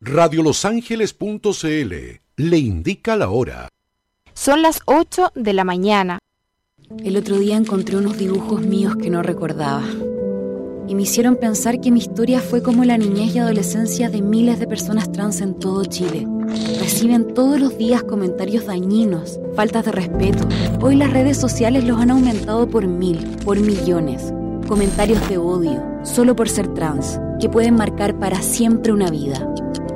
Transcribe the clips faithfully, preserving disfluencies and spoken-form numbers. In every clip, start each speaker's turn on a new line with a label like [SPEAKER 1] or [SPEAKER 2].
[SPEAKER 1] radio los ángeles punto c l le indica la hora.
[SPEAKER 2] Son las ocho de la mañana.
[SPEAKER 3] El otro día encontré unos dibujos míos que no recordaba. Y me hicieron pensar que mi historia fue como la niñez y adolescencia de miles de personas trans en todo Chile. Reciben todos los días comentarios dañinos, faltas de respeto. Hoy las redes sociales los han aumentado por mil, por millones. Comentarios de odio, solo por ser trans, que pueden marcar para siempre una vida.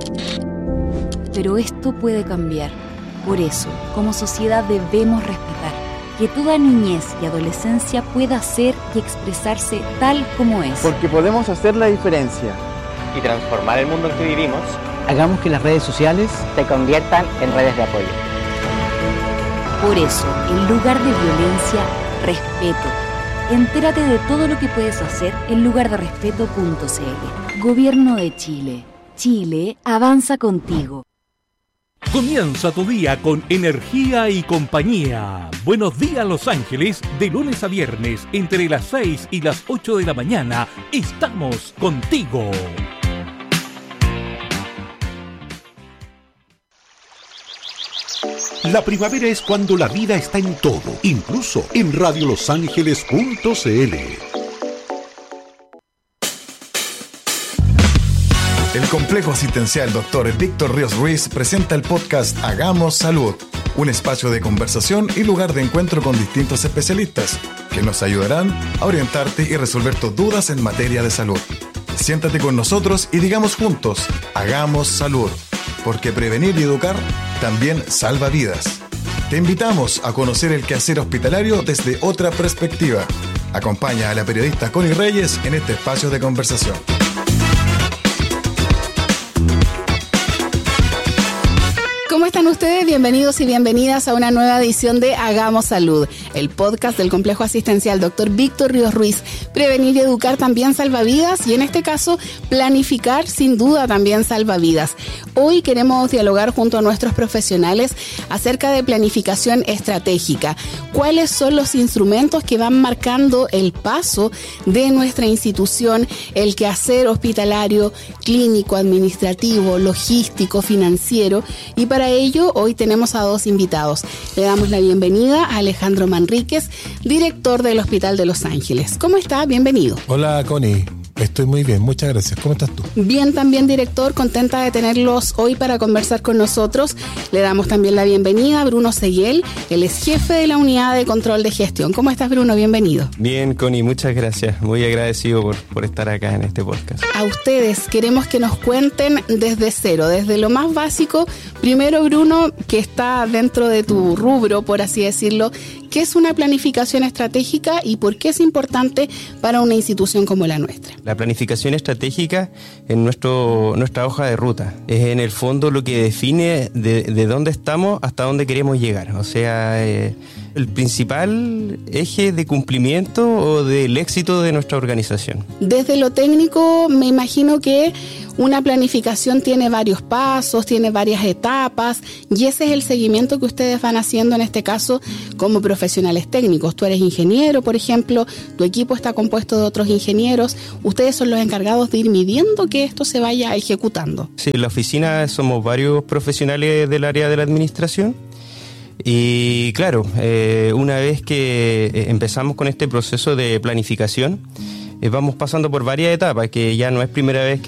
[SPEAKER 3] Pero esto puede cambiar. Por eso, como sociedad debemos respetar que toda niñez y adolescencia pueda ser y expresarse tal como es.
[SPEAKER 4] Porque podemos hacer la diferencia
[SPEAKER 5] y transformar el mundo en que vivimos.
[SPEAKER 6] Hagamos que las redes sociales
[SPEAKER 5] se conviertan en redes de apoyo.
[SPEAKER 3] Por eso, en lugar de violencia, respeto. Entérate de todo lo que puedes hacer en lugar de respeto punto c l. Gobierno de Chile. Chile avanza contigo.
[SPEAKER 7] Comienza tu día con energía y compañía. Buenos días, Los Ángeles, de lunes a viernes, entre las seis y las ocho de la mañana. Estamos contigo.
[SPEAKER 1] La primavera es cuando la vida está en todo, incluso en radio los ángeles punto c l.
[SPEAKER 8] El Complejo Asistencial doctor Víctor Ríos Ruiz presenta el podcast Hagamos Salud, un espacio de conversación y lugar de encuentro con distintos especialistas que nos ayudarán a orientarte y resolver tus dudas en materia de salud. Siéntate con nosotros y digamos juntos, Hagamos Salud, porque prevenir y educar también salva vidas. Te invitamos a conocer el quehacer hospitalario desde otra perspectiva. Acompaña a la periodista Connie Reyes en este espacio de conversación.
[SPEAKER 9] ¿Cómo están ustedes? Bienvenidos y bienvenidas a una nueva edición de Hagamos Salud, el podcast del Complejo Asistencial doctor Víctor Ríos Ruiz. Prevenir y educar también salva vidas y en este caso planificar sin duda también salva vidas. Hoy queremos dialogar junto a nuestros profesionales acerca de planificación estratégica. ¿Cuáles son los instrumentos que van marcando el paso de nuestra institución, el quehacer hospitalario, clínico, administrativo, logístico, financiero? Y para ello, hoy tenemos a dos invitados. Le damos la bienvenida a Alejandro Manríquez, director del Hospital de Los Ángeles. ¿Cómo está? Bienvenido.
[SPEAKER 10] Hola, Connie. Estoy muy bien, muchas gracias. ¿Cómo estás tú?
[SPEAKER 9] Bien, también, director. Contenta de tenerlos hoy para conversar con nosotros. Le damos también la bienvenida a Bruno Seguel. Él es jefe de la Unidad de Control de Gestión. ¿Cómo estás, Bruno? Bienvenido.
[SPEAKER 11] Bien, Connie, muchas gracias. Muy agradecido por, por estar acá en este podcast.
[SPEAKER 9] A ustedes queremos que nos cuenten desde cero, desde lo más básico. Primero, Bruno, que está dentro de tu rubro, por así decirlo, ¿qué es una planificación estratégica y por qué es importante para una institución como la nuestra?
[SPEAKER 11] La planificación estratégica es nuestro, nuestra hoja de ruta. Es en el fondo lo que define de, de dónde estamos hasta dónde queremos llegar. O sea, eh, el principal eje de cumplimiento o del éxito de nuestra organización.
[SPEAKER 9] Desde lo técnico, me imagino que una planificación tiene varios pasos, tiene varias etapas y ese es el seguimiento que ustedes van haciendo en este caso como profesionales técnicos. Tú eres ingeniero, por ejemplo, tu equipo está compuesto de otros ingenieros. Ustedes son los encargados de ir midiendo que esto se vaya ejecutando.
[SPEAKER 11] Sí, en la oficina somos varios profesionales del área de la administración. Y claro, eh, una vez que empezamos con este proceso de planificación, eh, vamos pasando por varias etapas, que ya no es primera vez que